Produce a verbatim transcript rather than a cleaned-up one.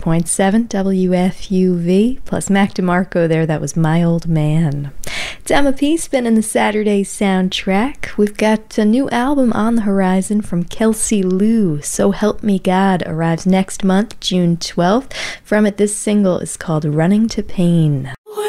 point seven W F U V, plus Mac DeMarco there, that was My Old Man. It's Emma P spinning the Saturday soundtrack. We've got a new album on the horizon from Kelsey Lou. So Help Me God arrives next month, June twelfth. From it, this single is called Running to Pain.